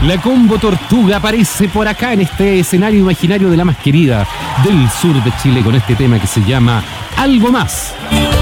La Combo Tortuga aparece por acá en este escenario imaginario de la más querida del sur de Chile con este tema que se llama Algo Más.